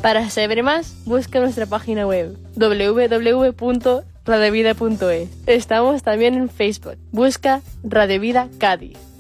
Para saber más, busca nuestra página web www.radiovida.es. Estamos también en Facebook. Busca Radio Vida Cádiz.